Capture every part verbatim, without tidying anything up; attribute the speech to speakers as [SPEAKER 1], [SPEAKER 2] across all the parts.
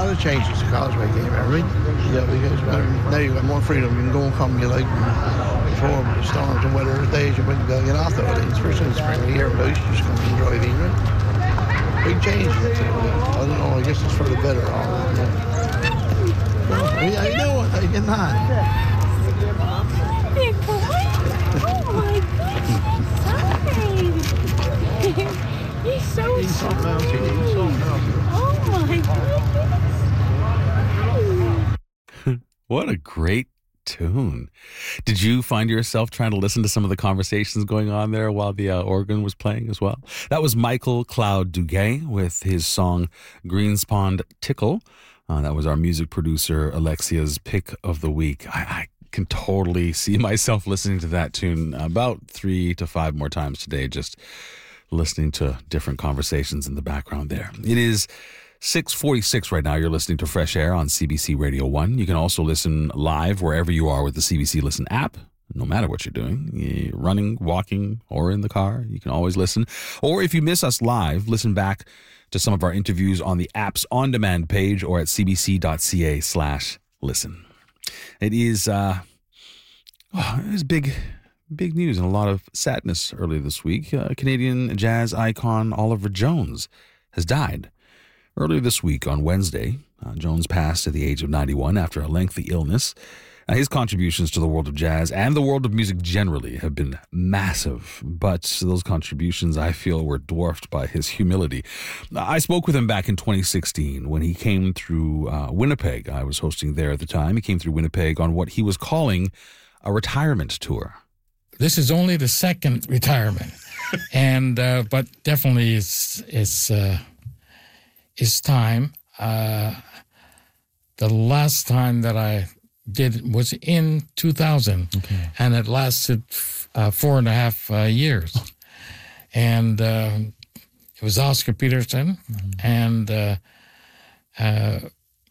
[SPEAKER 1] lot of changes the Causeway came out, right? Yeah, because uh, now you've got more freedom. You can go and come you like. Before the storms and weather days, you wouldn't get off the lanes. Especially in the spring of the year, but you just come and drive in, right? Big change. I don't know, I guess it's for the better. All that, yeah. Well, how you doing? How you getting on?
[SPEAKER 2] Oh my God! He's so
[SPEAKER 1] He's something else. He's something else.
[SPEAKER 2] Oh my goodness!
[SPEAKER 3] What a great tune. Did you find yourself trying to listen to some of the conversations going on there while the uh, organ was playing as well? That was Michael Cloud Duguay with his song Greenspond Tickle. Uh, that was our music producer Alexia's pick of the week. I, I can totally see myself listening to that tune about three to five more times today, just listening to different conversations in the background there. It is six forty-six right now. You're listening to Fresh Air on C B C Radio one. You can also listen live wherever you are with the C B C Listen app, no matter what you're doing. You're running, walking, or in the car. You can always listen. Or if you miss us live, listen back to some of our interviews on the app's on-demand page or at cbc.ca slash listen. It is, uh, oh, it was big, big news and a lot of sadness earlier this week. Uh, Canadian jazz icon Oliver Jones has died. Earlier this week, on Wednesday, uh, Jones passed at the age of ninety-one after a lengthy illness. Now, his contributions to the world of jazz and the world of music generally have been massive, but those contributions, I feel, were dwarfed by his humility. I spoke with him back in twenty sixteen when he came through uh, Winnipeg. I was hosting there at the time. He came through Winnipeg on what he was calling a retirement tour.
[SPEAKER 4] This is only the second retirement, and uh, but definitely it's it's. Uh, It's time. Uh, the last time that I did it was in two thousand, okay. And it lasted uh, four and a half uh, years. And uh, it was Oscar Peterson mm-hmm. and uh, uh,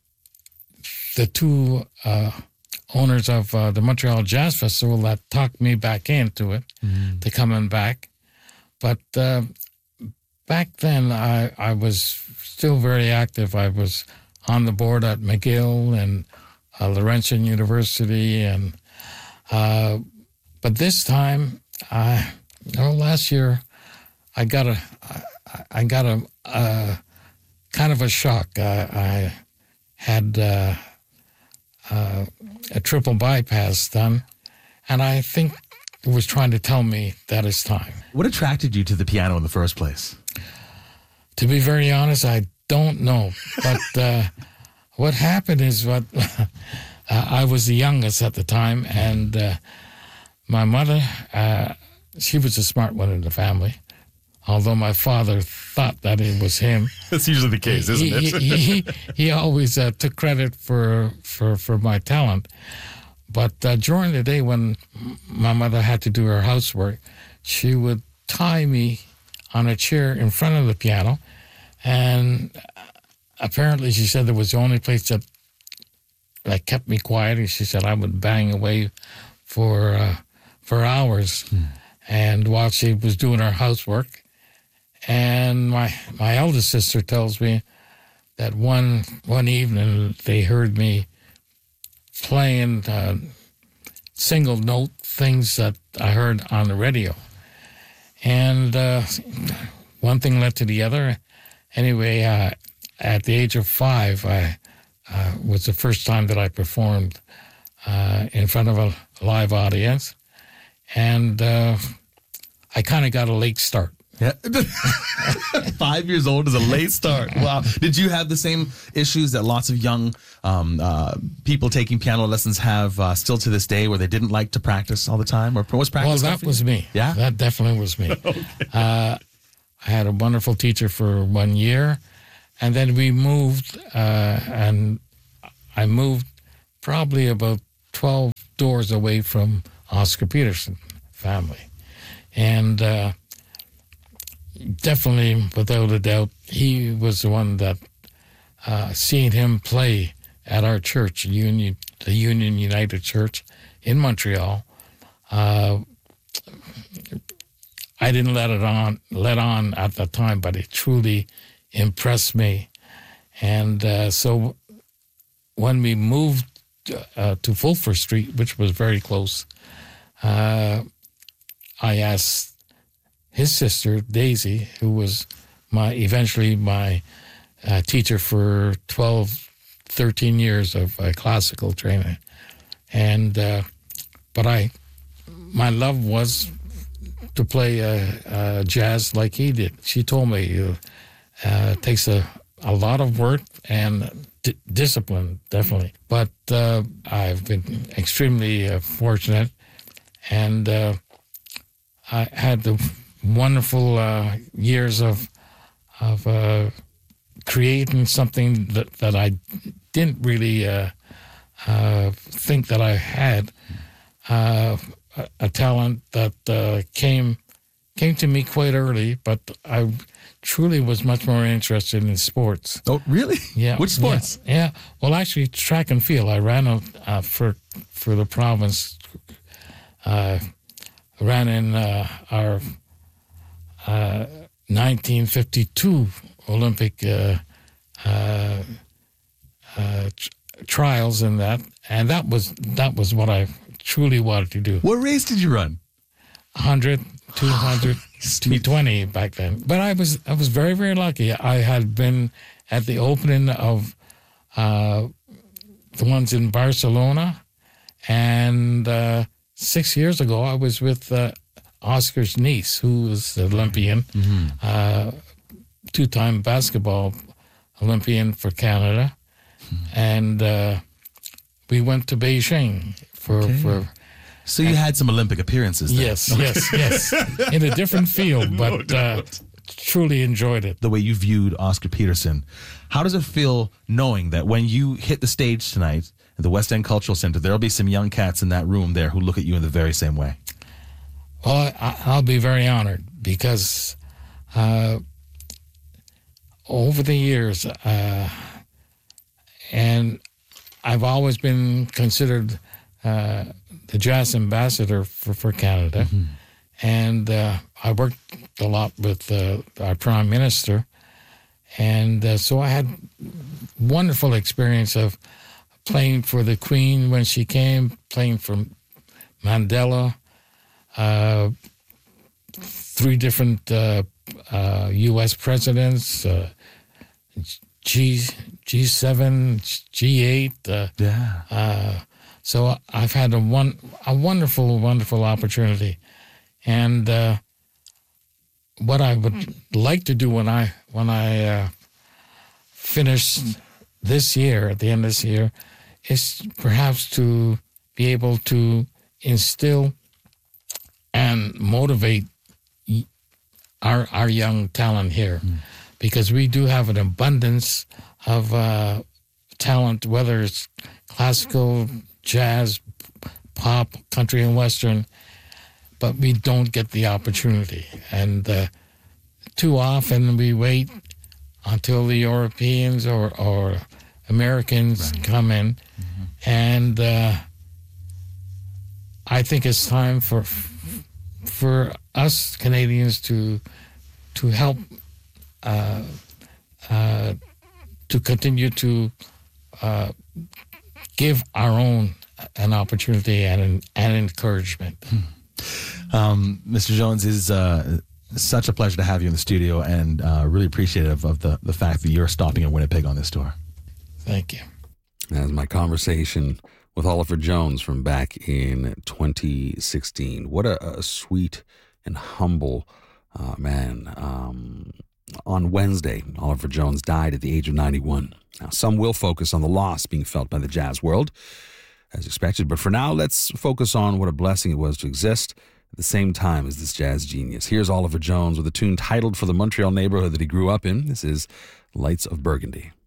[SPEAKER 4] the two uh, owners of uh, the Montreal Jazz Festival that talked me back into it, mm-hmm. to coming back. But uh, back then, I, I was still very active. I was on the board at McGill and uh, Laurentian University, and uh, but this time, I, you know, last year, I got a, I, I got a, a kind of a shock. I, I had uh, uh, a triple bypass done, and I think it was trying to tell me that it's time.
[SPEAKER 5] What attracted you to the piano in the first place?
[SPEAKER 4] To be very honest, I don't know. But uh, what happened is what uh, I was the youngest at the time, and uh, my mother, uh, she was a smart one in the family, although my father thought that it was him.
[SPEAKER 5] That's usually the case, isn't
[SPEAKER 4] he,
[SPEAKER 5] it?
[SPEAKER 4] he, he, he always uh, took credit for, for, for my talent. But uh, during the day when my mother had to do her housework, she would tie me on a chair in front of the piano, and apparently she said it was the only place that that kept me quiet. And she said I would bang away for uh, for hours, hmm. and while she was doing her housework. And my my eldest sister tells me that one one evening they heard me playing uh, single note things that I heard on the radio. And uh, one thing led to the other. Anyway, uh, at the age of five, I uh, was the first time that I performed uh, in front of a live audience. And uh, I kind of got a late start.
[SPEAKER 5] Yeah. Five years old is a late start. Wow. Did you have the same issues that lots of young um, uh, people taking piano lessons have uh, still to this day, where they didn't like to practice all the time? Or was practice?
[SPEAKER 4] Well, that was me.
[SPEAKER 5] Yeah?
[SPEAKER 4] That definitely was me. Okay. uh, I had a wonderful teacher for one year, and then we moved, uh, and I moved probably about twelve doors away from Oscar Peterson family. And uh, definitely, without a doubt, he was the one that, uh, seeing him play at our church, Union, the Union United Church in Montreal, uh, I didn't let it on, let on at the time, but it truly impressed me. And uh, so when we moved uh, to Fulford Street, which was very close, uh, I asked his sister, Daisy, who was my eventually my uh, teacher for twelve, thirteen years of uh, classical training. And, uh, but I, my love was to play uh, uh, jazz like he did. She told me uh, uh, it takes a, a lot of work and d- discipline, definitely. But uh, I've been extremely uh, fortunate, and uh, I had the wonderful uh, years of of uh, creating something that, that I didn't really uh, uh, think that I had. Uh, a, a talent that uh, came came to me quite early, but I truly was much more interested in sports.
[SPEAKER 5] Oh, really?
[SPEAKER 4] Yeah.
[SPEAKER 5] Which sports?
[SPEAKER 4] Yeah. yeah. Well, actually, track and field. I ran out uh, for for the province. Uh, ran in uh, our uh, nineteen fifty-two Olympic uh, uh, uh, tr- trials in that, and that was that was what I truly wanted to do.
[SPEAKER 5] What race did you run?
[SPEAKER 4] one hundred, two hundred, two twenty back then. But I was I was very, very lucky. I had been at the opening of uh, the ones in Barcelona, and uh, six years ago I was with uh, Oscar's niece, who was an Olympian, mm-hmm. uh, two-time basketball Olympian for Canada, mm-hmm. and uh, we went to Beijing for...
[SPEAKER 5] Okay.
[SPEAKER 4] for
[SPEAKER 5] So you had some Olympic appearances there.
[SPEAKER 4] Yes, yes, yes. In a different field, but uh, truly enjoyed it.
[SPEAKER 5] The way you viewed Oscar Peterson, how does it feel knowing that when you hit the stage tonight at the West End Cultural Center, there'll be some young cats in that room there who look at you in the very same way?
[SPEAKER 4] Well, I, I'll be very honored because uh, over the years, uh, and I've always been considered uh, the jazz ambassador for, for Canada. Mm-hmm. And uh, I worked a lot with uh, our Prime Minister. And uh, so I had wonderful experience of playing for the Queen when she came, playing for Mandela, uh, three different uh, uh, U S presidents, uh, G, G7, G eight. Uh,
[SPEAKER 5] yeah.
[SPEAKER 4] Uh, so I've had a one a wonderful, wonderful opportunity. And uh, what I would like to do when I when I uh, finish this year, at the end of this year, is perhaps to be able to instill and motivate our our young talent here, mm. because we do have an abundance of uh, talent, whether it's classical, jazz, pop, country, and western. But we don't get the opportunity. And uh, too often we wait until the Europeans or, or Americans right. come in. Mm-hmm. And uh, I think it's time for for us Canadians to to help uh, uh, to continue to uh, give our own an opportunity and an, and encouragement.
[SPEAKER 5] Hmm. Um, Mister Jones, is uh, such a pleasure to have you in the studio, and uh, really appreciative of the, the fact that you're stopping in Winnipeg on this tour.
[SPEAKER 4] Thank you.
[SPEAKER 3] That's my conversation with Oliver Jones from back in twenty sixteen. What a, a sweet and humble uh, man. Um, on Wednesday, Oliver Jones died at the age of ninety-one. Now, some will focus on the loss being felt by the jazz world, as expected. But for now, let's focus on what a blessing it was to exist at the same time as this jazz genius. Here's Oliver Jones with a tune titled for the Montreal neighborhood that he grew up in. This is Lights of Burgundy.